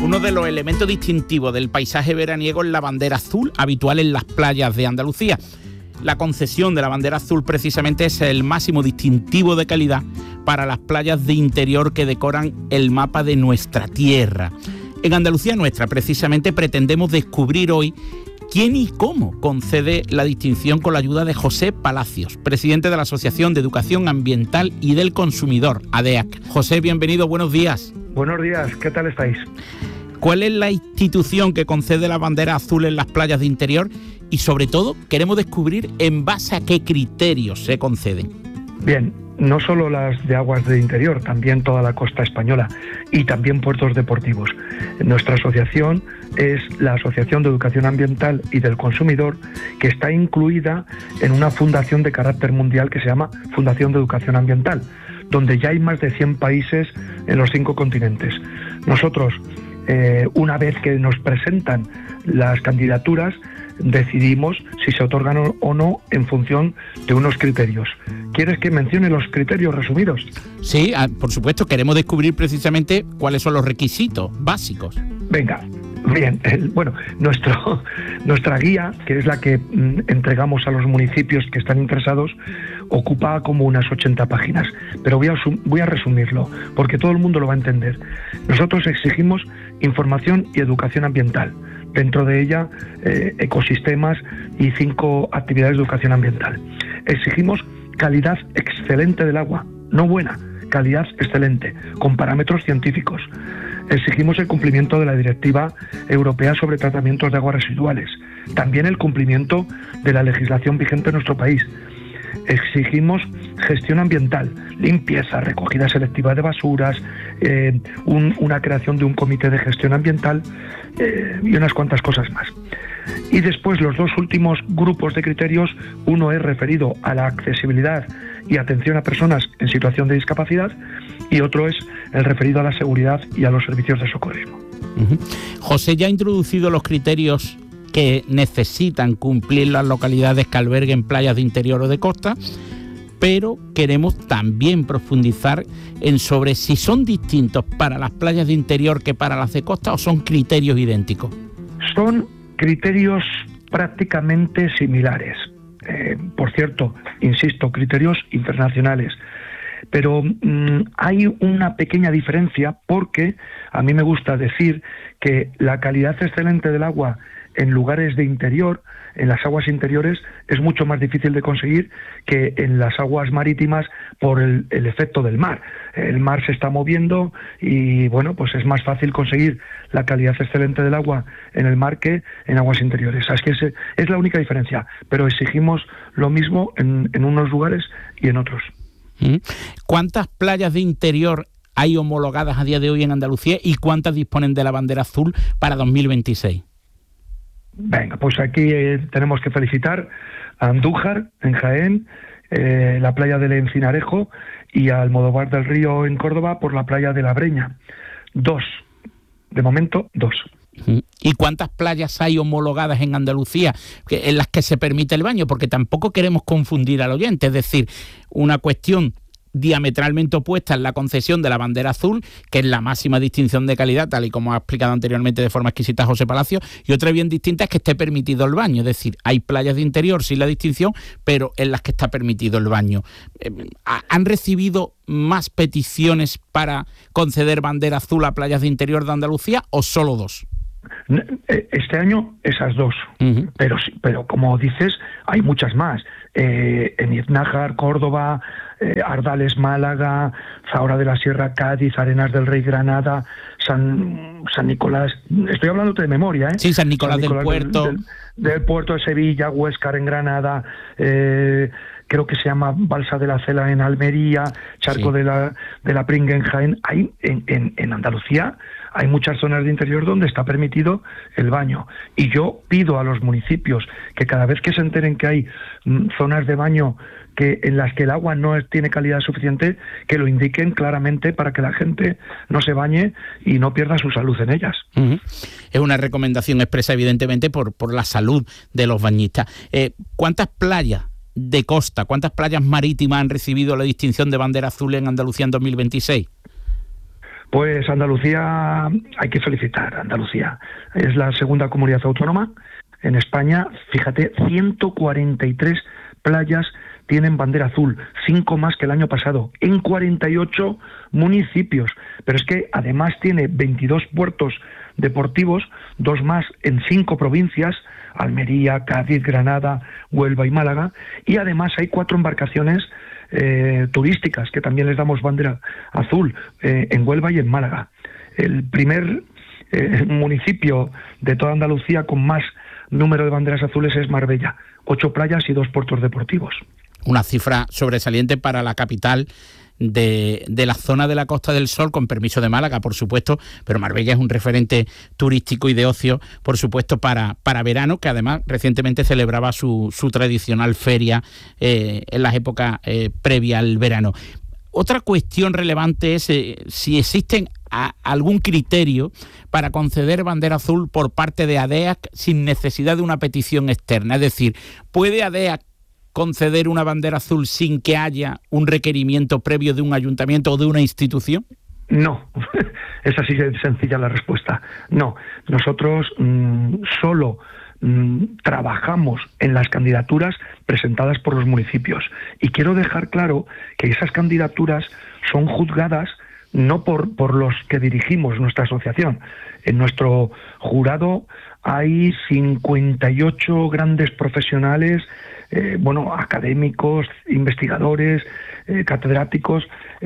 Uno de los elementos distintivos del paisaje veraniego es la bandera azul, habitual en las playas de Andalucía. La concesión de la bandera azul precisamente es el máximo distintivo de calidad para las playas de interior que decoran el mapa de nuestra tierra. En Andalucía Nuestra, precisamente, pretendemos descubrir hoy quién y cómo concede la distinción con la ayuda de José Palacios, presidente de la Asociación de Educación Ambiental y del Consumidor, ADEAC. José, bienvenido, buenos días. Buenos días, ¿qué tal estáis? ¿Cuál es la institución que concede la bandera azul en las playas de interior? Y sobre todo, queremos descubrir en base a qué criterios se conceden. Bien, no solo las de aguas de interior, también toda la costa española y también puertos deportivos. Nuestra asociación es la Asociación de Educación Ambiental y del Consumidor, que está incluida en una fundación de carácter mundial que se llama Fundación de Educación Ambiental, donde ya hay más de 100 países en los 5 continentes. Nosotros, una vez que nos presentan las candidaturas, decidimos si se otorgan o no en función de unos criterios. ¿Quieres que mencione los criterios resumidos? Sí, por supuesto, queremos descubrir precisamente cuáles son los requisitos básicos. Venga, bien. Nuestra guía, que es la que entregamos a los municipios que están interesados, ocupa como unas 80 páginas, pero voy a resumirlo, porque todo el mundo lo va a entender. Nosotros exigimos información y educación ambiental. Dentro de ella, ecosistemas y 5 actividades de educación ambiental. Exigimos calidad excelente del agua, no buena, calidad excelente, con parámetros científicos. Exigimos el cumplimiento de la Directiva Europea sobre tratamientos de aguas residuales, también el cumplimiento de la legislación vigente en nuestro país. Exigimos gestión ambiental, limpieza, recogida selectiva de basuras, una creación de un comité de gestión ambiental y unas cuantas cosas más. Y después los 2 últimos grupos de criterios, uno es referido a la accesibilidad y atención a personas en situación de discapacidad y otro es el referido a la seguridad y a los servicios de socorrismo. José ya ha introducido los criterios que necesitan cumplir las localidades que alberguen playas de interior o de costa, pero queremos también profundizar en sobre si son distintos para las playas de interior que para las de costa o son criterios idénticos. Son criterios prácticamente similares. Por cierto, insisto, criterios internacionales. Pero hay una pequeña diferencia porque a mí me gusta decir que la calidad excelente del agua en lugares de interior, en las aguas interiores, es mucho más difícil de conseguir que en las aguas marítimas por el efecto del mar. El mar se está moviendo y bueno, pues es más fácil conseguir la calidad excelente del agua en el mar que en aguas interiores. Así que es la única diferencia, pero exigimos lo mismo en unos lugares y en otros. ¿Cuántas playas de interior hay homologadas a día de hoy en Andalucía y cuántas disponen de la bandera azul para 2026? Venga, pues aquí tenemos que felicitar a Andújar, en Jaén, la playa del Encinarejo y a Almodóvar del Río, en Córdoba, por la playa de la Breña. 2. De momento, 2. ¿Y cuántas playas hay homologadas en Andalucía en las que se permite el baño? Porque tampoco queremos confundir al oyente, es decir, una cuestión diametralmente opuesta en la concesión de la bandera azul, que es la máxima distinción de calidad, tal y como ha explicado anteriormente de forma exquisita José Palacios, y otra bien distinta es que esté permitido el baño, es decir, hay playas de interior sin la distinción, pero en las que está permitido el baño. ¿Han recibido más peticiones para conceder bandera azul a playas de interior de Andalucía o solo 2? Este año esas 2, pero como dices, hay muchas más. En Iznájar, Córdoba, Ardales, Málaga, Zahora de la Sierra, Cádiz, Arenas del Rey, Granada, San Nicolás, estoy hablando de memoria, ¿eh? Sí, San Nicolás del Puerto. Del Puerto de Sevilla, Huéscar en Granada, creo que se llama Balsa de la Cela en Almería, Charco de la Pringue en Jaén. Hay en Andalucía hay muchas zonas de interior donde está permitido el baño. Y yo pido a los municipios que cada vez que se enteren que hay zonas de baño en las que el agua no tiene calidad suficiente, que lo indiquen claramente para que la gente no se bañe y no pierda su salud en ellas. Es una recomendación expresa, evidentemente, por la salud de los bañistas. ¿Cuántas playas de costa, cuántas playas marítimas han recibido la distinción de bandera azul en Andalucía en 2026? Pues Andalucía, hay que felicitar a Andalucía. Es la segunda comunidad autónoma en España. Fíjate, 143 playas tienen bandera azul, 5 más que el año pasado, en 48 municipios. Pero es que además tiene 22 puertos deportivos, 2 más en 5 provincias, Almería, Cádiz, Granada, Huelva y Málaga, y además hay 4 embarcaciones turísticas que también les damos bandera azul en Huelva y en Málaga. El primer municipio de toda Andalucía con más número de banderas azules es Marbella, 8 playas y 2 puertos deportivos. Una cifra sobresaliente para la capital de la zona de la Costa del Sol, con permiso de Málaga, por supuesto, pero Marbella es un referente turístico y de ocio, por supuesto, para verano, que además recientemente celebraba su tradicional feria en las épocas previas al verano. Otra cuestión relevante es si existen algún criterio para conceder bandera azul por parte de ADEAC sin necesidad de una petición externa. Es decir, ¿puede ADEAC conceder una bandera azul sin que haya un requerimiento previo de un ayuntamiento o de una institución? No, es así de sencilla la respuesta. No, nosotros solo trabajamos en las candidaturas presentadas por los municipios. Y quiero dejar claro que esas candidaturas son juzgadas no por los que dirigimos nuestra asociación. En nuestro jurado hay 58 grandes profesionales, académicos, investigadores, catedráticos,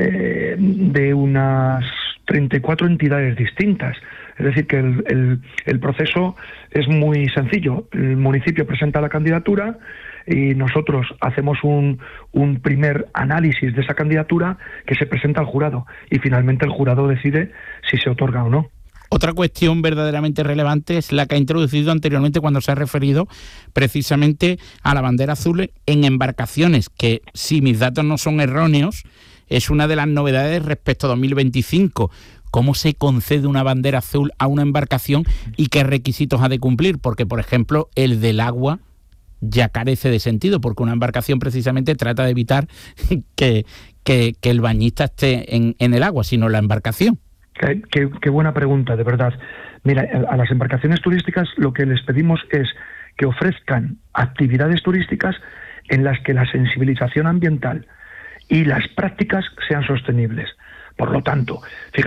de unas 34 entidades distintas. Es decir, que el proceso es muy sencillo. El municipio presenta la candidatura y nosotros hacemos un primer análisis de esa candidatura que se presenta al jurado y finalmente el jurado decide si se otorga o no. Otra cuestión verdaderamente relevante es la que ha introducido anteriormente cuando se ha referido precisamente a la bandera azul en embarcaciones, que si mis datos no son erróneos, es una de las novedades respecto a 2025. ¿Cómo se concede una bandera azul a una embarcación y qué requisitos ha de cumplir? Porque, por ejemplo, el del agua ya carece de sentido, porque una embarcación precisamente trata de evitar que el bañista esté en el agua, sino la embarcación. Qué buena pregunta, de verdad. Mira, a las embarcaciones turísticas lo que les pedimos es que ofrezcan actividades turísticas en las que la sensibilización ambiental y las prácticas sean sostenibles. Por lo tanto,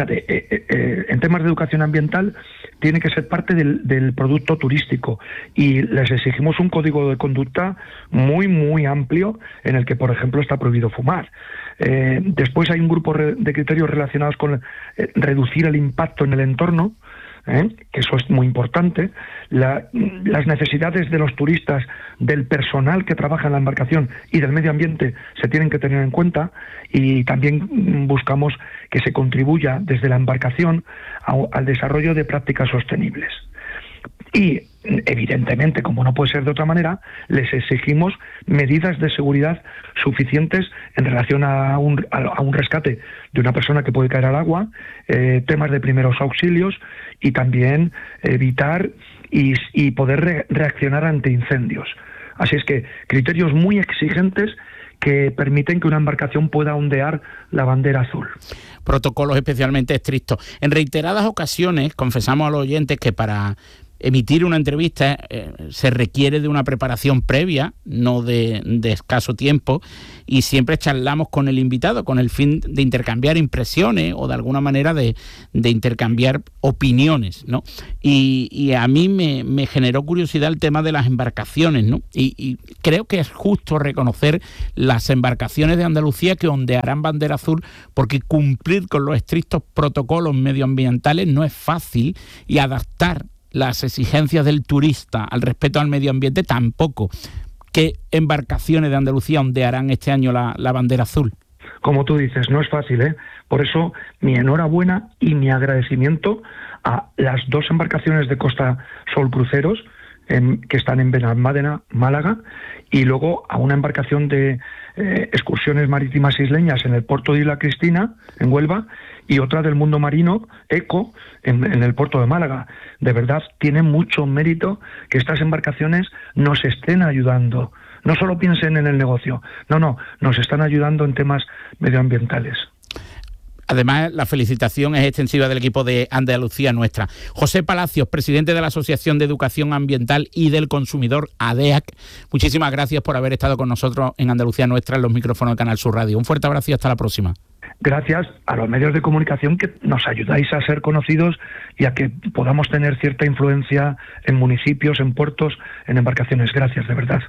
fíjate, en temas de educación ambiental tiene que ser parte del producto turístico y les exigimos un código de conducta muy, muy amplio en el que, por ejemplo, está prohibido fumar. Después hay un grupo de criterios relacionados con reducir el impacto en el entorno, que eso es muy importante, las necesidades de los turistas, del personal que trabaja en la embarcación y del medio ambiente se tienen que tener en cuenta, y también buscamos que se contribuya desde la embarcación al desarrollo de prácticas sostenibles. Y, evidentemente, como no puede ser de otra manera, les exigimos medidas de seguridad suficientes en relación a un rescate de una persona que puede caer al agua, temas de primeros auxilios y también evitar y poder reaccionar ante incendios. Así es que criterios muy exigentes que permiten que una embarcación pueda ondear la bandera azul. Protocolos especialmente estrictos. En reiteradas ocasiones confesamos a los oyentes que para emitir una entrevista se requiere de una preparación previa, no de escaso tiempo, y siempre charlamos con el invitado con el fin de intercambiar impresiones o de alguna manera de intercambiar opiniones, ¿no? Y a mí me generó curiosidad el tema de las embarcaciones, ¿no? Y creo que es justo reconocer las embarcaciones de Andalucía que ondearán bandera azul, porque cumplir con los estrictos protocolos medioambientales no es fácil, y adaptar las exigencias del turista al respeto al medio ambiente tampoco. ¿Qué embarcaciones de Andalucía ondearán este año la bandera azul? Como tú dices, no es fácil, ¿eh? Por eso mi enhorabuena y mi agradecimiento a las 2 embarcaciones de Costa Sol Cruceros que están en Benalmádena, Málaga, y luego a una embarcación de excursiones marítimas isleñas en el puerto de Isla Cristina, en Huelva, y otra del mundo marino, ECO, en el puerto de Málaga. De verdad, tiene mucho mérito que estas embarcaciones nos estén ayudando. No solo piensen en el negocio, no, nos están ayudando en temas medioambientales. Además, la felicitación es extensiva del equipo de Andalucía Nuestra. José Palacios, presidente de la Asociación de Educación Ambiental y del Consumidor, ADEAC, muchísimas gracias por haber estado con nosotros en Andalucía Nuestra en los micrófonos de Canal Sur Radio. Un fuerte abrazo y hasta la próxima. Gracias a los medios de comunicación que nos ayudáis a ser conocidos y a que podamos tener cierta influencia en municipios, en puertos, en embarcaciones. Gracias, de verdad.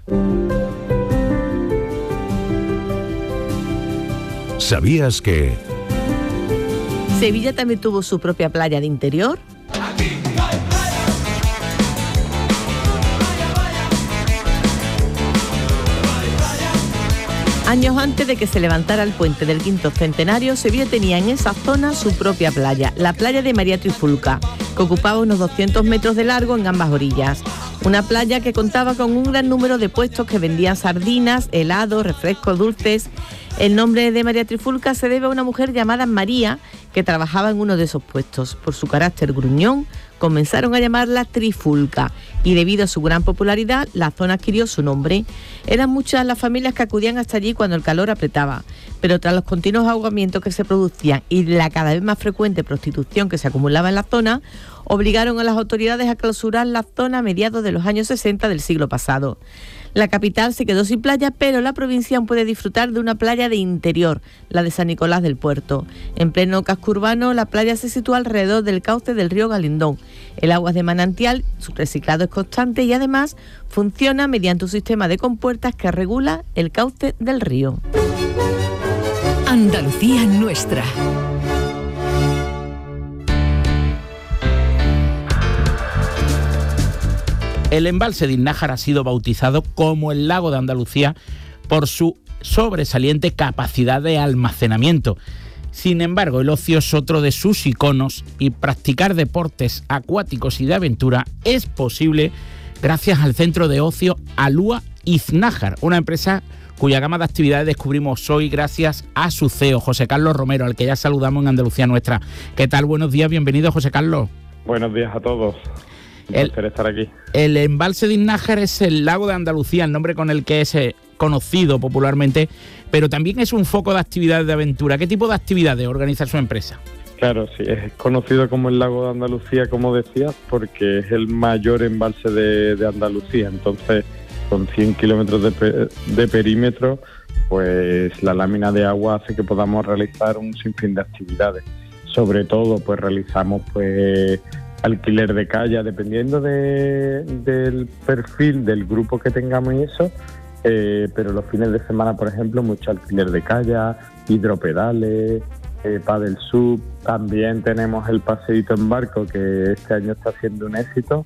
¿Sabías que Sevilla también tuvo su propia playa de interior? Años antes de que se levantara el puente del quinto centenario, Sevilla tenía en esa zona su propia playa, la playa de María Trifulca, que ocupaba unos 200 metros de largo en ambas orillas. Una playa que contaba con un gran número de puestos que vendían sardinas, helados, refrescos dulces. El nombre de María Trifulca se debe a una mujer llamada María que trabajaba en uno de esos puestos. Por su carácter gruñón, comenzaron a llamarla Trifulca y debido a su gran popularidad, la zona adquirió su nombre. Eran muchas las familias que acudían hasta allí cuando el calor apretaba, pero tras los continuos ahogamientos que se producían y la cada vez más frecuente prostitución que se acumulaba en la zona, obligaron a las autoridades a clausurar la zona a mediados de los años 60 del siglo pasado. La capital se quedó sin playa, pero la provincia aún puede disfrutar de una playa de interior, la de San Nicolás del Puerto. En pleno casco urbano, la playa se sitúa alrededor del cauce del río Galindón. El agua es de manantial, su reciclado es constante y además funciona mediante un sistema de compuertas que regula el cauce del río. Andalucía Nuestra. El embalse de Iznájar ha sido bautizado como el lago de Andalucía por su sobresaliente capacidad de almacenamiento. Sin embargo, el ocio es otro de sus iconos y practicar deportes acuáticos y de aventura es posible gracias al centro de ocio Alúa Iznájar, una empresa cuya gama de actividades descubrimos hoy gracias a su CEO, José Carlos Romero, al que ya saludamos en Andalucía Nuestra. ¿Qué tal? Buenos días, bienvenido, José Carlos. Buenos días a todos. Un placer estar aquí. El embalse de Iznájar es el lago de Andalucía, el nombre con el que es conocido popularmente, pero también es un foco de actividades de aventura. ¿Qué tipo de actividades organiza su empresa? Claro, sí, es conocido como el lago de Andalucía, como decías, porque es el mayor embalse de Andalucía. Entonces, con 100 kilómetros de perímetro, pues la lámina de agua hace que podamos realizar un sinfín de actividades. Sobre todo, pues realizamos alquiler de kayak, dependiendo del perfil del grupo que tengamos y eso, pero los fines de semana, por ejemplo, mucho alquiler de kayak, hidropedales, paddle sub. También tenemos el paseíto en barco, que este año está siendo un éxito.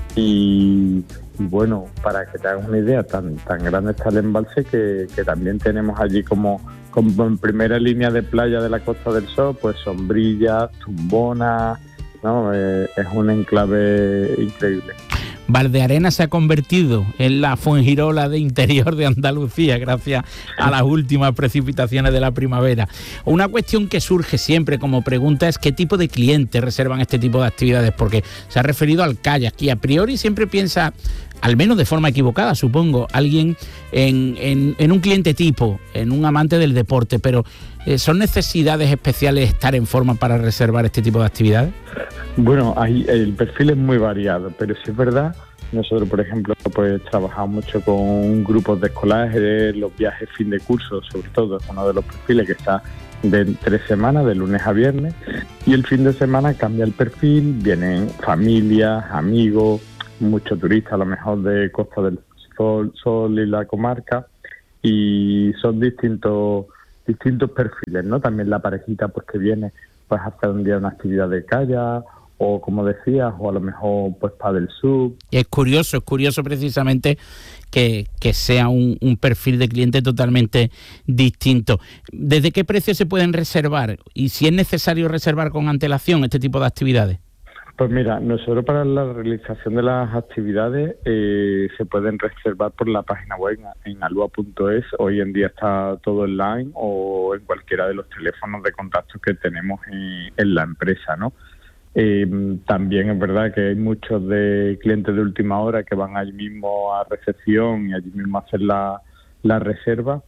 Y bueno, para que te hagas una idea, tan grande está el embalse que también tenemos allí como en primera línea de playa de la Costa del Sol, pues sombrillas, tumbonas, ¿no? Es un enclave increíble. Valdearena se ha convertido en la Fuengirola de interior de Andalucía gracias a las últimas precipitaciones de la primavera. Una cuestión que surge siempre como pregunta es qué tipo de clientes reservan este tipo de actividades, porque se ha referido al kayak y a priori siempre piensa, al menos de forma equivocada, supongo, alguien en un cliente tipo, en un amante del deporte, pero ¿son necesidades especiales estar en forma para reservar este tipo de actividades? Bueno, el perfil es muy variado, pero sí es verdad, nosotros, por ejemplo, pues trabajamos mucho con grupos de escolares, los viajes fin de curso, sobre todo, es uno de los perfiles que está de 3 semanas, de lunes a viernes, y el fin de semana cambia el perfil, vienen familias, amigos, muchos turistas, a lo mejor de Costa del Sol y la comarca, y son distintos perfiles, ¿no? También la parejita pues que viene pues a hacer un día una actividad de kayak, o como decías, o a lo mejor pues paddle sub. Y es curioso precisamente que sea un perfil de cliente totalmente distinto. ¿Desde qué precio se pueden reservar? Y si es necesario reservar con antelación este tipo de actividades. Pues mira, nosotros para la realización de las actividades se pueden reservar por la página web en alua.es. Hoy en día está todo online o en cualquiera de los teléfonos de contacto que tenemos en la empresa, ¿no? También es verdad que hay muchos de clientes de última hora que van allí mismo a recepción y allí mismo a hacer la reserva.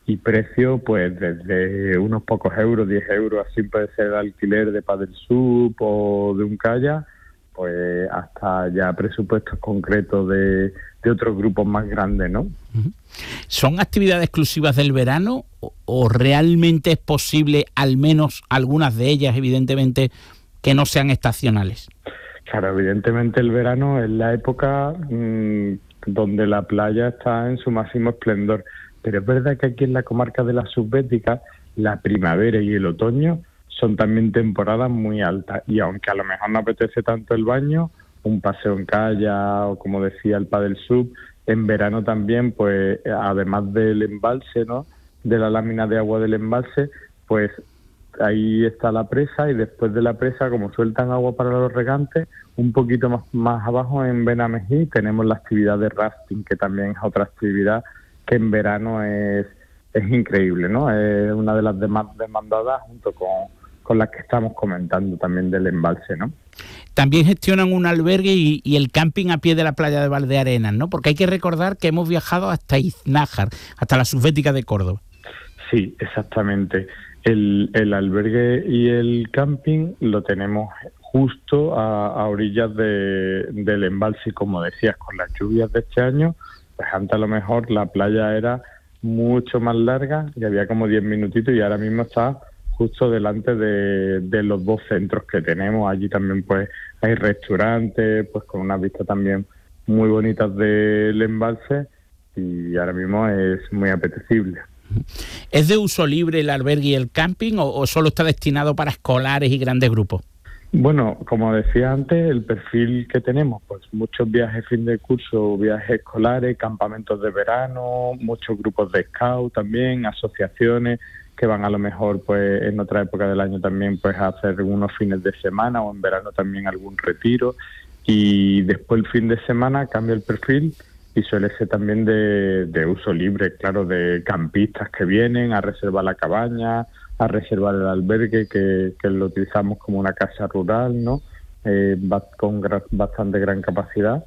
y precio pues desde unos pocos euros, 10 euros, así puede ser el alquiler de Padel Sub o de un kayak, pues hasta ya presupuestos concretos de otros grupos más grandes, ¿no? ¿Son actividades exclusivas del verano o realmente es posible, al menos algunas de ellas, evidentemente, que no sean estacionales? Claro, evidentemente el verano es la época donde la playa está en su máximo esplendor, pero es verdad que aquí en la comarca de la Subbética, la primavera y el otoño son también temporadas muy altas, y aunque a lo mejor no apetece tanto el baño, un paseo en kayak o, como decía, el Padel Sub, en verano también, pues además del embalse, ¿no?, de la lámina de agua del embalse, pues ahí está la presa, y después de la presa, como sueltan agua para los regantes, un poquito más abajo en Benamejí tenemos la actividad de rafting, que también es otra actividad que en verano es increíble, ¿no? Es una de las más demandadas, junto con las que estamos comentando también del embalse, ¿no? También gestionan un albergue y el camping a pie de la playa de Valdearenas, ¿no? Porque hay que recordar que hemos viajado hasta Iznájar, hasta la Subbética de Córdoba. Sí, exactamente. El albergue y el camping lo tenemos justo a orillas del embalse, y como decías, con las lluvias de este año, pues antes a lo mejor la playa era mucho más larga y había como 10 minutitos, y ahora mismo está justo delante de los dos centros que tenemos. Allí también pues hay restaurantes, pues con unas vistas también muy bonitas del embalse, y ahora mismo es muy apetecible. ¿Es de uso libre el albergue y el camping o solo está destinado para escolares y grandes grupos? Bueno, como decía antes, el perfil que tenemos, pues muchos viajes fin de curso, viajes escolares, campamentos de verano, muchos grupos de scout también, asociaciones que van a lo mejor pues en otra época del año también pues a hacer unos fines de semana, o en verano también algún retiro, y después el fin de semana cambia el perfil y suele ser también de uso libre, claro, de campistas que vienen a reservar la cabaña, a reservar el albergue, que lo utilizamos como una casa rural, ¿no? Con bastante gran capacidad,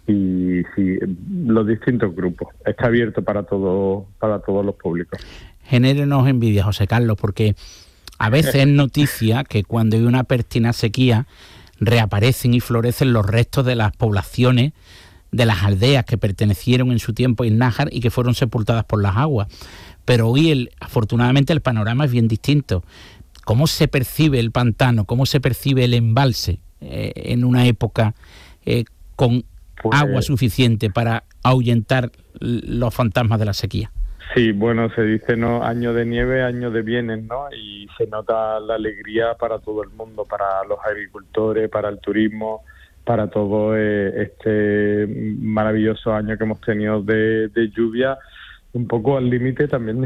y sí, los distintos grupos. Está abierto para todos los públicos. Genérenos envidia, José Carlos, porque a veces es noticia que cuando hay una pertinaz sequía reaparecen y florecen los restos de las poblaciones, de las aldeas que pertenecieron en su tiempo a Iznájar y que fueron sepultadas por las aguas. Pero hoy, afortunadamente, el panorama es bien distinto. ¿Cómo se percibe el pantano? ¿Cómo se percibe el embalse en una época con agua suficiente para ahuyentar los fantasmas de la sequía? Sí, bueno, se dice, ¿no?, año de nieve, año de bienes, ¿no? Y se nota la alegría para todo el mundo, para los agricultores, para el turismo, para todo este maravilloso año que hemos tenido de lluvia, un poco al límite también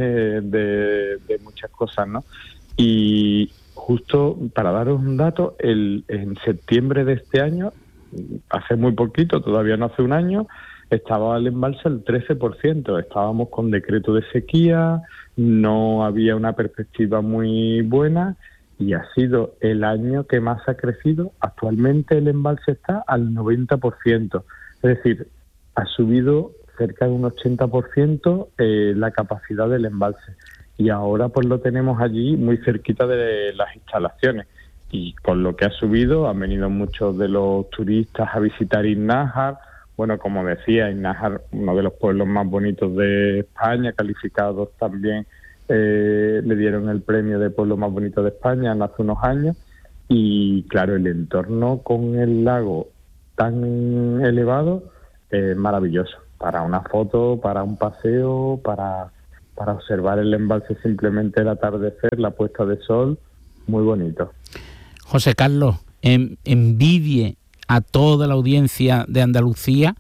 de muchas cosas, ¿no? Y justo para daros un dato, en septiembre de este año, hace muy poquito, todavía no hace un año, estaba el embalse el 13%, estábamos con decreto de sequía, no había una perspectiva muy buena, y ha sido el año que más ha crecido. Actualmente el embalse está al 90%, es decir, ha subido cerca de un 80% la capacidad del embalse, y ahora pues lo tenemos allí muy cerquita de las instalaciones, y con lo que ha subido han venido muchos de los turistas a visitar Iznájar. Bueno, como decía, Iznájar, uno de los pueblos más bonitos de España, calificados también, le dieron el premio de pueblo más bonito de España hace unos años, y claro, el entorno con el lago tan elevado es maravilloso, para una foto, para un paseo, para observar el embalse, simplemente el atardecer, la puesta de sol, muy bonito. José Carlos, envidie a toda la audiencia de Andalucía,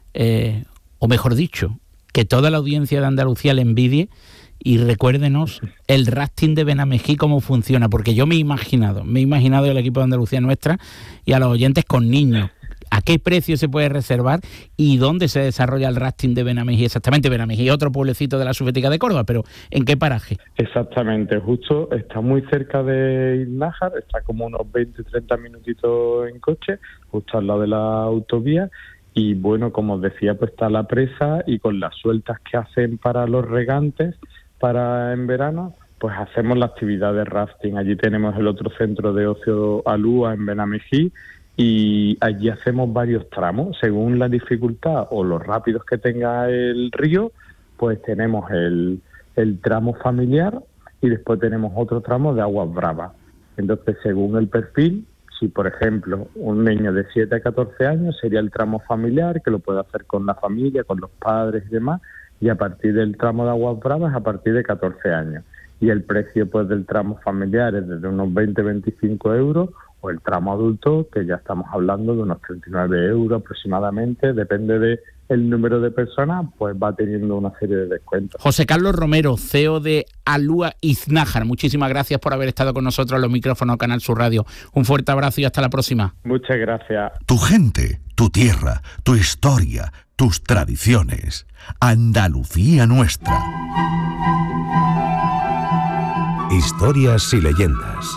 o mejor dicho, que toda la audiencia de Andalucía le envidie, y recuérdenos el rafting de Benamejí, cómo funciona, porque yo me he imaginado el equipo de Andalucía Nuestra y a los oyentes con niños. ¿A qué precio se puede reservar y dónde se desarrolla el rafting de Benamejí exactamente? Benamejí, otro pueblecito de la Subbética de Córdoba, pero ¿en qué paraje? Exactamente, justo está muy cerca de Iznájar, está como unos 20-30 minutitos en coche, justo al lado de la autovía. Y bueno, como os decía, pues está la presa, y con las sueltas que hacen para los regantes, para en verano, pues hacemos la actividad de rafting. Allí tenemos el otro centro de ocio Alúa en Benamejí y allí hacemos varios tramos. Según la dificultad o los rápidos que tenga el río, pues tenemos el tramo familiar y después tenemos otro tramo de aguas bravas. Entonces, según el perfil, si por ejemplo un niño de 7 a 14 años sería el tramo familiar, que lo puede hacer con la familia, con los padres y demás, y a partir del tramo de aguas bravas a partir de 14 años. Y el precio pues del tramo familiar es desde unos 20-25 euros, o el tramo adulto, que ya estamos hablando de unos 39 euros aproximadamente, depende de el número de personas, pues va teniendo una serie de descuentos. José Carlos Romero, CEO de Alúa Iznájar, muchísimas gracias por haber estado con nosotros en los micrófonos de Canal Sur Radio. Un fuerte abrazo y hasta la próxima. Muchas gracias. Tu gente, tu tierra, tu historia, tus tradiciones. Andalucía nuestra. Historias y leyendas.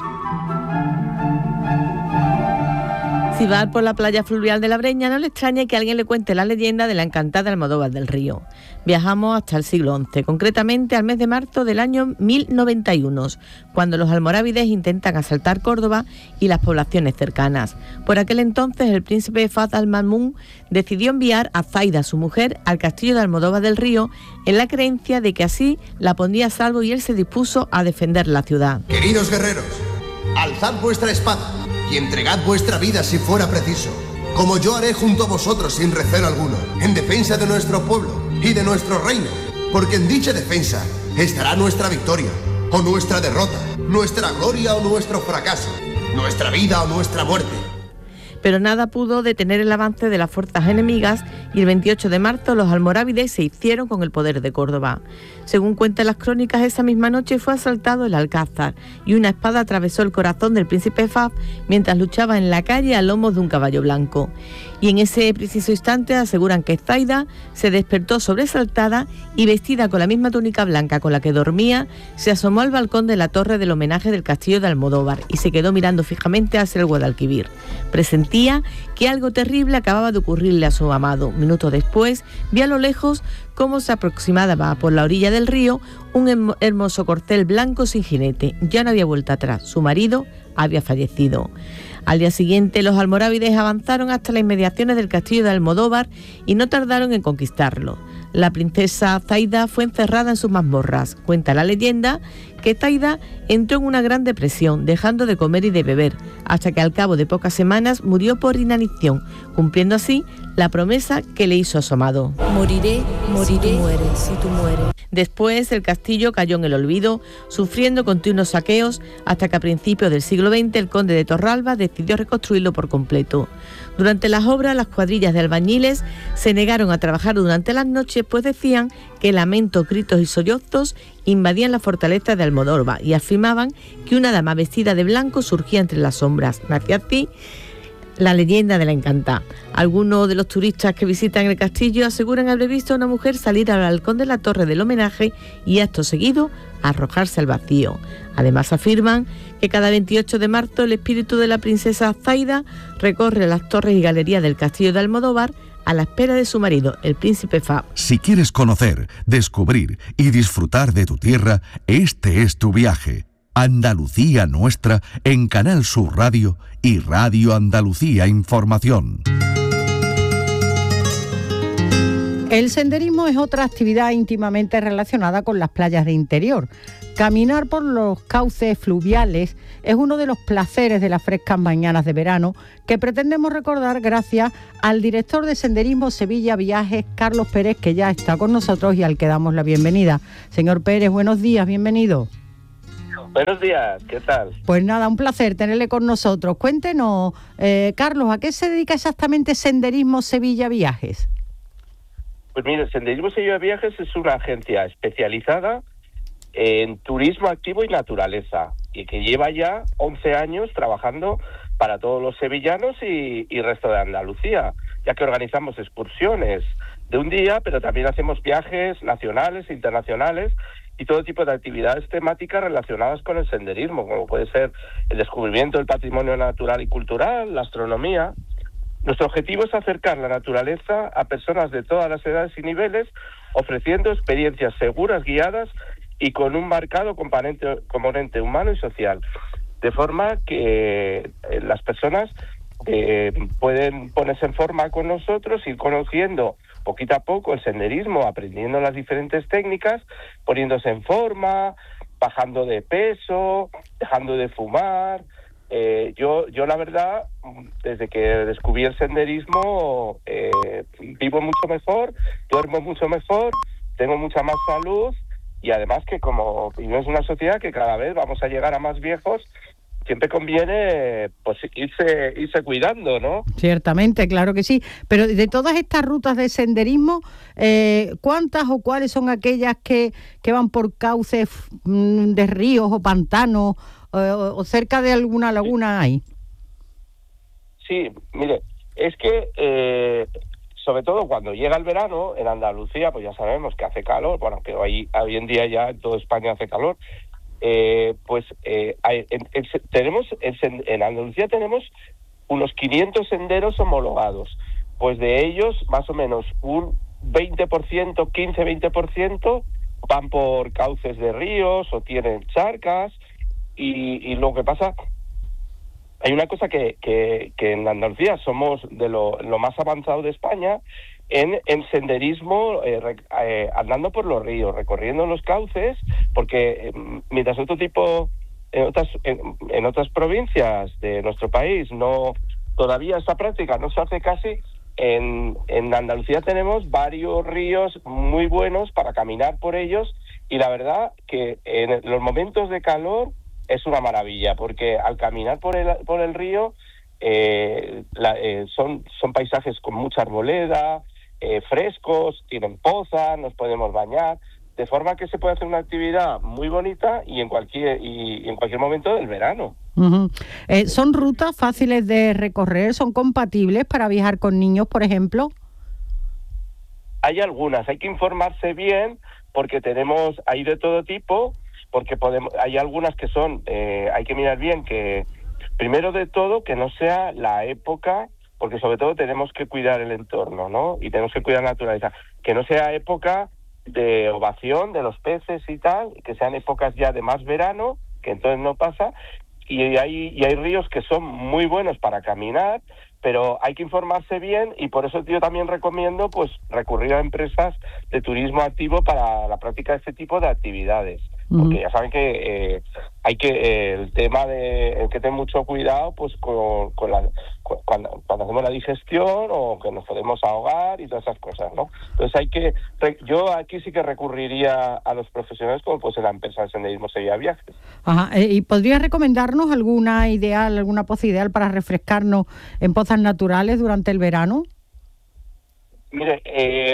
Si va por la playa fluvial de la Breña, no le extrañe que alguien le cuente la leyenda de la encantada Almodóvar del Río. Viajamos hasta el siglo XI, concretamente al mes de marzo del año 1091, cuando los almorávides intentan asaltar Córdoba y las poblaciones cercanas. Por aquel entonces, el príncipe Faz al-Mamun decidió enviar a Zaida, su mujer, al castillo de Almodóvar del Río, en la creencia de que así la pondría a salvo, y él se dispuso a defender la ciudad. Queridos guerreros, alzad vuestra espada y entregad vuestra vida si fuera preciso, como yo haré junto a vosotros sin recelo alguno, en defensa de nuestro pueblo y de nuestro reino, porque en dicha defensa estará nuestra victoria o nuestra derrota, nuestra gloria o nuestro fracaso, nuestra vida o nuestra muerte. Pero nada pudo detener el avance de las fuerzas enemigas, y el 28 de marzo los almorávides se hicieron con el poder de Córdoba. Según cuentan las crónicas, esa misma noche fue asaltado el Alcázar y una espada atravesó el corazón del príncipe Faz mientras luchaba en la calle a lomos de un caballo blanco. Y en ese preciso instante aseguran que Zaida se despertó sobresaltada y, vestida con la misma túnica blanca con la que dormía, se asomó al balcón de la torre del homenaje del castillo de Almodóvar y se quedó mirando fijamente hacia el Guadalquivir. Presentía que algo terrible acababa de ocurrirle a su amado. Minutos después, vio a lo lejos cómo se aproximaba por la orilla del río un hermoso corcel blanco sin jinete. Ya no había vuelta atrás, su marido había fallecido. Al día siguiente, los almorávides avanzaron hasta las inmediaciones del castillo de Almodóvar y no tardaron en conquistarlo. La princesa Zaida fue encerrada en sus mazmorras. Cuenta la leyenda que Zaida entró en una gran depresión, dejando de comer y de beber, hasta que al cabo de pocas semanas murió por inanición, cumpliendo así la promesa que le hizo a su amado. Moriré si tú mueres. Después el castillo cayó en el olvido, sufriendo continuos saqueos, hasta que a principios del siglo XX el conde de Torralba decidió reconstruirlo por completo. Durante las obras, las cuadrillas de albañiles se negaron a trabajar durante las noches, pues decían que lamentos, gritos y sollozos invadían la fortaleza de Almodóvar y afirmaban que una dama vestida de blanco surgía entre las sombras. Nació así la leyenda de la encantada. Algunos de los turistas que visitan el castillo aseguran haber visto a una mujer salir al balcón de la torre del homenaje y acto seguido arrojarse al vacío. Además afirman que cada 28 de marzo el espíritu de la princesa Zaida recorre las torres y galerías del castillo de Almodóvar a la espera de su marido, el príncipe Faz. Si quieres conocer, descubrir y disfrutar de tu tierra, este es tu viaje. Andalucía nuestra en Canal Sur Radio y Radio Andalucía Información. El senderismo es otra actividad íntimamente relacionada con las playas de interior. Caminar por los cauces fluviales es uno de los placeres de las frescas mañanas de verano que pretendemos recordar gracias al director de Senderismo Sevilla Viajes, Carlos Pérez, que ya está con nosotros y al que damos la bienvenida. Señor Pérez, buenos días, bienvenido. Buenos días, ¿qué tal? Pues nada, un placer tenerle con nosotros. Cuéntenos, Carlos, ¿a qué se dedica exactamente Senderismo Sevilla Viajes? Pues mire, Senderismo Sevilla Viajes es una agencia especializada en turismo activo y naturaleza y que lleva ya 11 años trabajando para todos los sevillanos y resto de Andalucía, ya que organizamos excursiones de un día, pero también hacemos viajes nacionales e internacionales y todo tipo de actividades temáticas relacionadas con el senderismo, como puede ser el descubrimiento del patrimonio natural y cultural, la astronomía. Nuestro objetivo es acercar la naturaleza a personas de todas las edades y niveles, ofreciendo experiencias seguras, guiadas y con un marcado componente humano y social, de forma que las personas pueden ponerse en forma con nosotros, ir conociendo poquito a poco el senderismo, aprendiendo las diferentes técnicas, poniéndose en forma, bajando de peso, dejando de fumar. Yo la verdad, desde que descubrí el senderismo, vivo mucho mejor, duermo mucho mejor, tengo mucha más salud, y además que como vivimos en una sociedad que cada vez vamos a llegar a más viejos, siempre conviene pues irse cuidando, ¿no? Ciertamente, claro que sí. Pero de todas estas rutas de senderismo, ¿cuántas o cuáles son aquellas que van por cauces de ríos o pantanos o cerca de alguna laguna hay? Sí, mire, es que sobre todo cuando llega el verano, en Andalucía, pues ya sabemos que hace calor, bueno, que hoy en día ya en toda España hace calor, en Andalucía tenemos unos 500 senderos homologados, pues de ellos más o menos un 20%, 15-20% van por cauces de ríos o tienen charcas, y lo que pasa, hay una cosa que en Andalucía somos de lo más avanzado de España en senderismo, andando por los ríos, recorriendo los cauces, porque mientras otro tipo, en otras provincias de nuestro país, todavía esta práctica no se hace casi, en Andalucía tenemos varios ríos muy buenos para caminar por ellos, y la verdad que en los momentos de calor es una maravilla, porque al caminar por el río son paisajes con mucha arboleda, frescos, tienen pozas, nos podemos bañar, de forma que se puede hacer una actividad muy bonita y en cualquier momento del verano. Uh-huh. ¿Son rutas fáciles de recorrer? ¿Son compatibles para viajar con niños, por ejemplo? Hay algunas, hay que informarse bien, porque hay de todo tipo, porque hay algunas que son, hay que mirar bien que, primero de todo, que no sea la época, porque sobre todo tenemos que cuidar el entorno, ¿no? Y tenemos que cuidar la naturaleza. Que no sea época de ovación de los peces y tal, que sean épocas ya de más verano, que entonces no pasa. Y hay ríos que son muy buenos para caminar, pero hay que informarse bien, y por eso yo también recomiendo pues recurrir a empresas de turismo activo para la práctica de este tipo de actividades. Porque ya saben que el tema de que tener mucho cuidado pues cuando hacemos la digestión, o que nos podemos ahogar y todas esas cosas, ¿no? Entonces yo aquí sí que recurriría a los profesionales, como pues en la empresa de senderismo Sevilla Viajes. Ajá. ¿Y podrías recomendarnos alguna poza ideal para refrescarnos en pozas naturales durante el verano? Mire,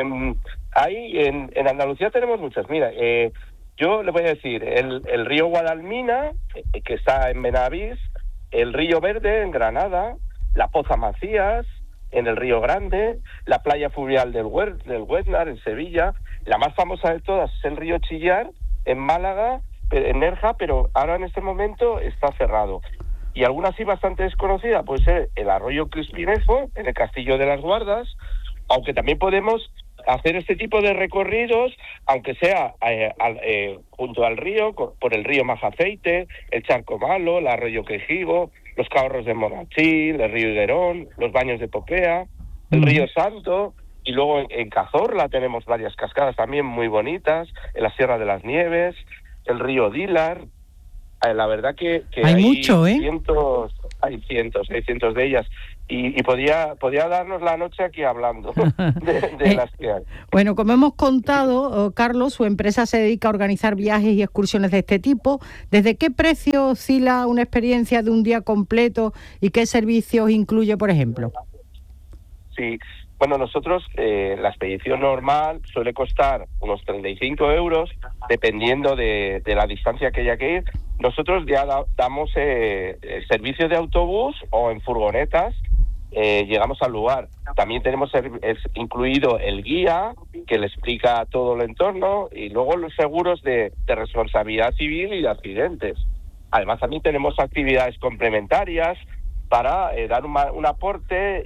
en Andalucía tenemos muchas. Mira, yo le voy a decir, el río Guadalmina, que está en Benavís, el río Verde en Granada, la Poza Macías en el Río Grande, la playa fluvial del Huesnar en Sevilla. La más famosa de todas es el río Chillar en Málaga, en Nerja, pero ahora en este momento está cerrado. Y alguna sí bastante desconocida puede ser el arroyo Crispinejo en el Castillo de las Guardas, aunque también podemos hacer este tipo de recorridos, aunque sea junto al río, por el río Majaceite, el Charco Malo, el arroyo Quejigo, los Cahorros de Monachil, el río Higuerón, los Baños de Popea, el río Santo, y luego en Cazorla tenemos varias cascadas también muy bonitas, en la Sierra de las Nieves, el río Dilar. La verdad que hay mucho, hay cientos de ellas, y podía darnos la noche aquí hablando de las que hay. Bueno, como hemos contado, Carlos, su empresa se dedica a organizar viajes y excursiones de este tipo. ¿Desde qué precio oscila una experiencia de un día completo y qué servicios incluye, por ejemplo? Sí, bueno, nosotros la expedición normal suele costar unos 35 euros, dependiendo de la distancia que haya que ir. Nosotros ya damos servicios de autobús o en furgonetas, llegamos al lugar. También tenemos incluido el guía, que le explica todo el entorno, y luego los seguros de responsabilidad civil y de accidentes. Además, también tenemos actividades complementarias para dar un aporte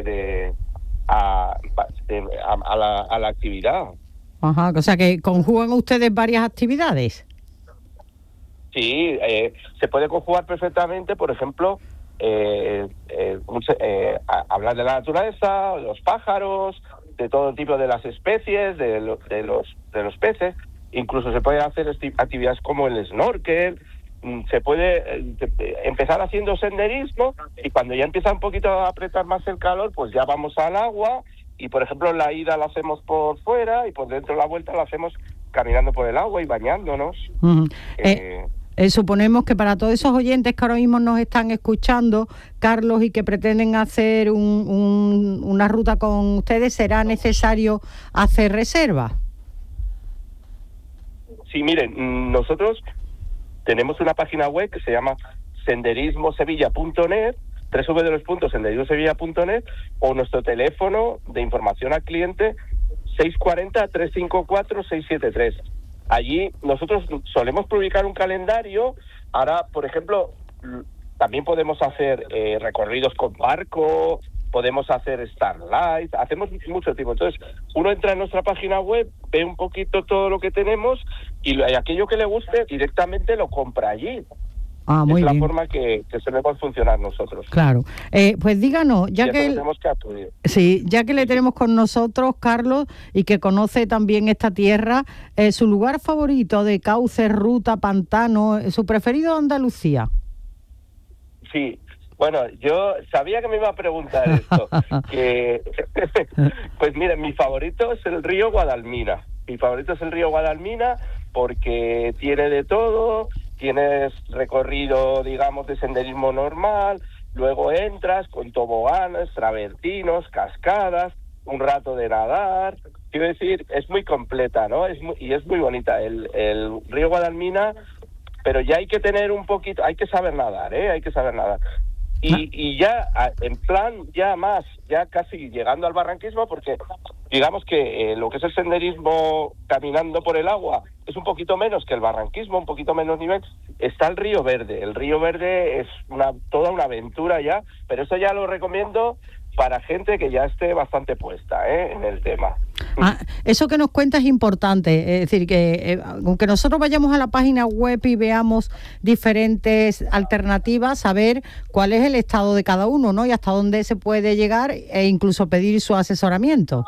a la actividad. Ajá, o sea que conjugan ustedes varias actividades. Sí, se puede conjugar perfectamente, por ejemplo, hablar de la naturaleza, de los pájaros, de todo tipo de las especies, de los peces. Incluso se pueden hacer actividades como el snorkel. Se puede empezar haciendo senderismo, y cuando ya empieza un poquito a apretar más el calor, pues ya vamos al agua, y por ejemplo la ida la hacemos por fuera y por dentro la vuelta la hacemos caminando por el agua y bañándonos. Suponemos que para todos esos oyentes que ahora mismo nos están escuchando, Carlos, y que pretenden hacer una ruta con ustedes, ¿será necesario hacer reserva? Sí, miren, nosotros tenemos una página web que se llama senderismosevilla.net, www.senderismosevilla.net, o nuestro teléfono de información al cliente 640-354-673. Allí nosotros solemos publicar un calendario. Ahora, por ejemplo, también podemos hacer recorridos con barco, podemos hacer Starlight, hacemos mucho tipo. Entonces, uno entra en nuestra página web, ve un poquito todo lo que tenemos, y aquello que le guste directamente lo compra allí. Muy es la bien. forma que solemos funcionar nosotros. Claro. Pues díganos, ya que le tenemos con nosotros, Carlos, y que conoce también esta tierra, su lugar favorito de cauce, ruta, pantano, su preferido de Andalucía. Sí. Bueno, yo sabía que me iba a preguntar esto. Pues mira, mi favorito es el río Guadalmina. Porque tiene de todo. Tienes recorrido, digamos, de senderismo normal, luego entras con toboganes, travertinos, cascadas, un rato de nadar. Quiero decir, es muy completa, ¿no? Es muy bonita el río Guadalmina, pero ya hay que tener un poquito, hay que saber nadar, hay que saber nadar. Y ya, en plan, ya casi llegando al barranquismo, porque digamos que lo que es el senderismo caminando por el agua es un poquito menos que el barranquismo, un poquito menos nivel, está el Río Verde. El Río Verde es toda una aventura ya, pero eso ya lo recomiendo para gente que ya esté bastante puesta en el tema. Eso que nos cuenta es importante, es decir, que aunque nosotros vayamos a la página web y veamos diferentes alternativas, saber cuál es el estado de cada uno, ¿no? Y hasta dónde se puede llegar, e incluso pedir su asesoramiento.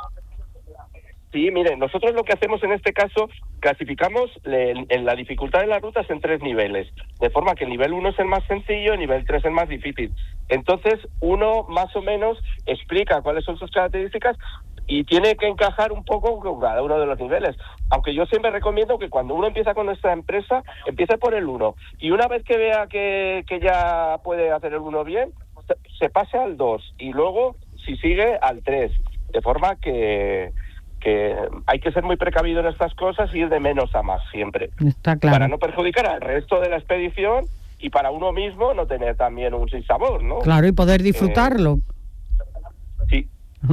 Sí, miren, nosotros lo que hacemos en este caso, clasificamos en la dificultad de las rutas en 3 niveles, de forma que el nivel 1 es el más sencillo, el nivel 3 es el más difícil. Entonces, uno más o menos explica cuáles son sus características y tiene que encajar un poco con cada uno de los niveles. Aunque yo siempre recomiendo que cuando uno empieza con nuestra empresa, empiece por el 1. Y una vez que vea que ya puede hacer el 1 bien, se pase al 2. Y luego, si sigue, al 3. De forma que hay que ser muy precavido en estas cosas y ir de menos a más siempre. Está claro. Para no perjudicar al resto de la expedición y para uno mismo no tener también un sinsabor, ¿no? Claro, y poder disfrutarlo. Sí.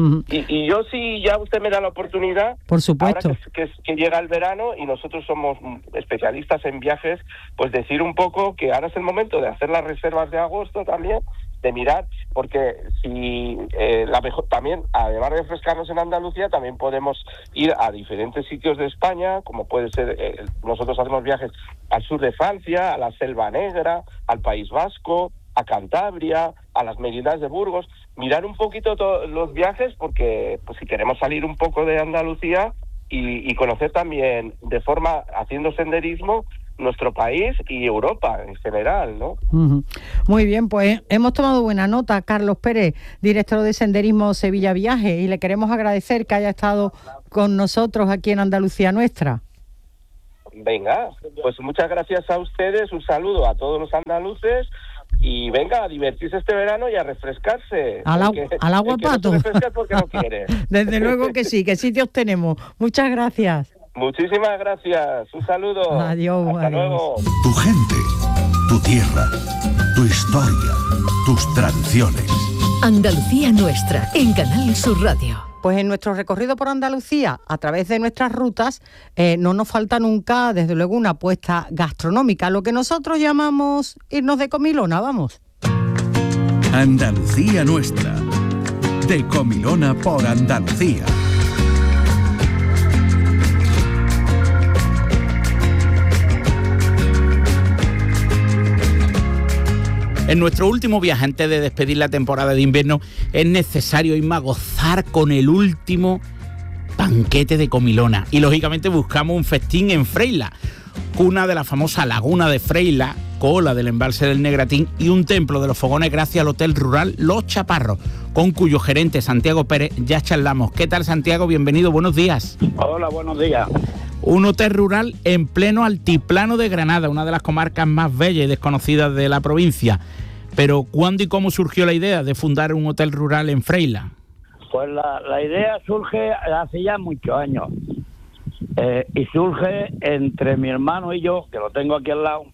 Y yo, si ya usted me da la oportunidad, por supuesto, ahora que llega el verano y nosotros somos especialistas en viajes, pues decir un poco que ahora es el momento de hacer las reservas de agosto también, de mirar, porque si también, además de refrescarnos en Andalucía, también podemos ir a diferentes sitios de España, como puede ser, nosotros hacemos viajes al sur de Francia, a la Selva Negra, al País Vasco, a Cantabria, a las Merinas de Burgos, mirar un poquito todos los viajes, porque pues si queremos salir un poco de Andalucía y conocer también de forma, haciendo senderismo, nuestro país y Europa en general, ¿no? Muy bien, pues hemos tomado buena nota. Carlos Pérez, director de Senderismo Sevilla Viaje, y le queremos agradecer que haya estado con nosotros aquí en Andalucía Nuestra. Venga, pues muchas gracias a ustedes, un saludo a todos los andaluces, y venga a divertirse este verano y a refrescarse. Al agua pato. No se refresca porque no quiere. Desde luego que sí, que sitios tenemos. Muchas gracias. Muchísimas gracias, un saludo. Adiós. Hasta luego. Tu gente, tu tierra, tu historia, tus tradiciones. Andalucía Nuestra, en Canal Sur Radio. Pues en nuestro recorrido por Andalucía, a través de nuestras rutas, no nos falta nunca, desde luego, una apuesta gastronómica, lo que nosotros llamamos irnos de comilona, vamos. Andalucía Nuestra, de comilona por Andalucía. En nuestro último viaje, antes de despedir la temporada de invierno, es necesario irme a gozar con el último banquete de comilona. Y lógicamente buscamos un festín en Freila, cuna de la famosa laguna de Freila, cola del embalse del Negratín y un templo de los fogones gracias al Hotel Rural Los Chaparros, con cuyo gerente Santiago Pérez ya charlamos. ¿Qué tal, Santiago? Bienvenido, buenos días. Hola, buenos días. Un hotel rural en pleno altiplano de Granada, una de las comarcas más bellas y desconocidas de la provincia. Pero ¿cuándo y cómo surgió la idea de fundar un hotel rural en Freila? Pues la idea surge hace ya muchos años. Y surge entre mi hermano y yo, que lo tengo aquí al lado.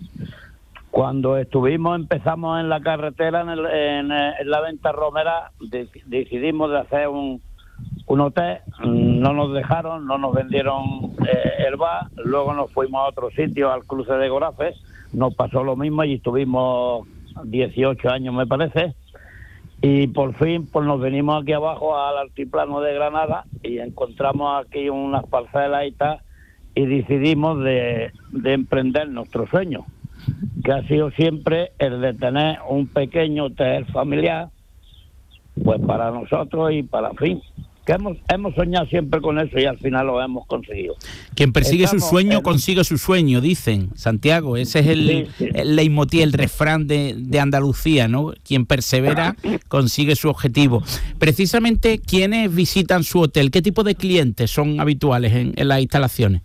Cuando empezamos en la carretera, en la Venta Romera, decidimos de hacer un hotel. No nos dejaron, no nos vendieron el bar. Luego nos fuimos a otro sitio, al cruce de Gorafes. Nos pasó lo mismo y estuvimos 18 años, me parece. Y por fin pues nos venimos aquí abajo al altiplano de Granada y encontramos aquí unas parcelas y tal, y decidimos de emprender nuestro sueño, que ha sido siempre el de tener un pequeño hotel familiar, pues para nosotros y para fin. Que hemos soñado siempre con eso y al final lo hemos conseguido. Quien persigue su sueño consigue su sueño, dicen, Santiago. Ese es el leitmotiv, el refrán de Andalucía, ¿no? Quien persevera consigue su objetivo. Precisamente, ¿quiénes visitan su hotel? ¿Qué tipo de clientes son habituales en las instalaciones?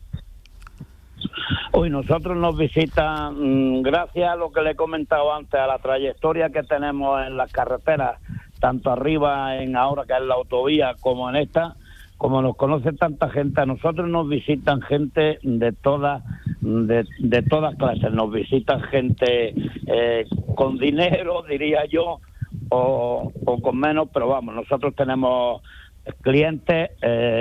Hoy nosotros nos visitan, gracias a lo que le he comentado antes, a la trayectoria que tenemos en las carreteras, tanto arriba en ahora que es la autovía como en esta, como nos conoce tanta gente, a nosotros nos visitan gente de todas clases. Nos visitan gente con dinero, diría yo, o con menos, pero vamos, nosotros tenemos clientes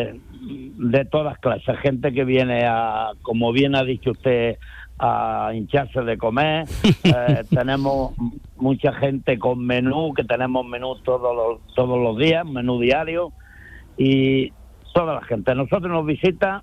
de todas clases, gente que viene a, como bien ha dicho usted, a hincharse de comer. Tenemos mucha gente con menú, que tenemos menú todos los días, menú diario, y toda la gente. Nosotros nos visita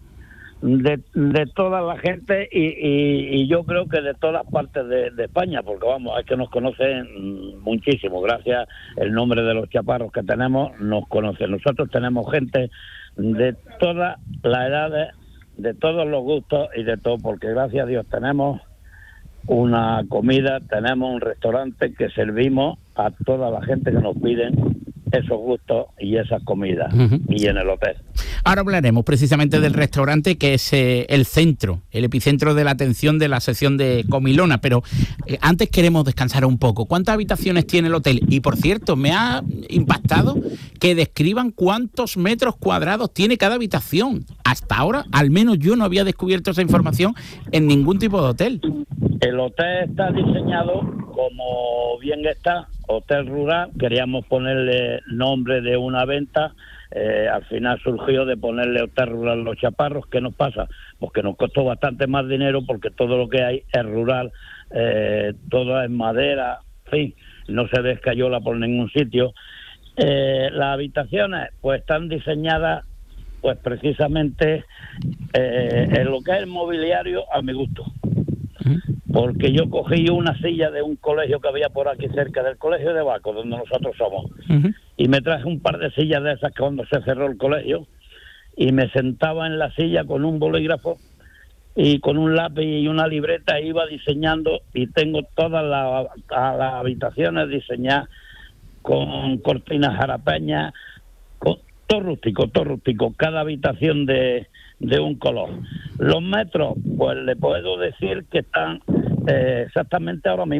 de toda la gente y yo creo que de todas partes de España, porque vamos, es que nos conocen muchísimo. Gracias al nombre de Los Chaparros que tenemos, nos conocen. Nosotros tenemos gente de todas las edades, de todos los gustos y de todo, porque gracias a Dios tenemos una comida, tenemos un restaurante que servimos a toda la gente que nos piden esos gustos y esas comidas. Y en el hotel. Ahora hablaremos precisamente del restaurante, que es el centro, el epicentro de la atención de la sección de comilona, pero antes queremos descansar un poco. ¿Cuántas habitaciones tiene el hotel? Y por cierto, me ha impactado que describan cuántos metros cuadrados tiene cada habitación. Hasta ahora, al menos yo no había descubierto esa información en ningún tipo de hotel. El hotel está diseñado como bien está, hotel rural. Queríamos ponerle nombre de una venta. Al final surgió de ponerle Hotel Rural Los Chaparros. ¿Qué nos pasa? Pues que nos costó bastante más dinero, porque todo lo que hay es rural, todo es madera, en fin, no se ve escayola por ningún sitio. Las habitaciones pues están diseñadas pues precisamente en lo que es el mobiliario a mi gusto, porque yo cogí una silla de un colegio que había por aquí cerca del colegio de Baco, donde nosotros somos, y me traje un par de sillas de esas cuando se cerró el colegio, y me sentaba en la silla con un bolígrafo y con un lápiz y una libreta, iba diseñando, y tengo todas las habitaciones diseñadas con cortinas jarapeñas, con todo rústico, cada habitación de un color. Los metros, pues le puedo decir que están exactamente ahora mismo